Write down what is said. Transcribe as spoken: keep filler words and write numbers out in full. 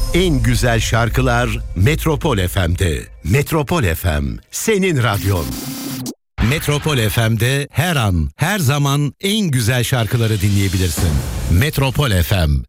En güzel şarkılar Metropol F M'de. Metropol F M, senin radyon. Metropol F M'de her an, her zaman en güzel şarkıları dinleyebilirsin. Metropol F M,